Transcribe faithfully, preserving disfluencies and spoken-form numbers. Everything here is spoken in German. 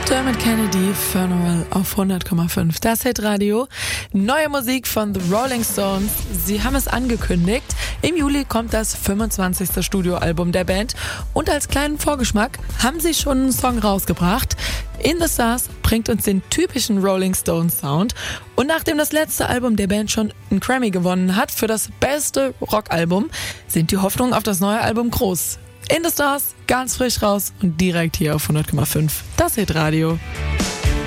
Dermot Kennedy, Funeral auf hundert Komma fünf. Das Hitradio. Neue Musik von The Rolling Stones. Sie haben es angekündigt. Im Juli kommt das fünfundzwanzigste Studioalbum der Band. Und als kleinen Vorgeschmack haben sie schon einen Song rausgebracht. In the Stars bringt uns den typischen Rolling Stones Sound. Und nachdem das letzte Album der Band schon einen Grammy gewonnen hat für das beste Rockalbum, sind die Hoffnungen auf das neue Album groß. In the Stars, ganz frisch raus und direkt hier auf hundert Komma fünf. Das Hitradio.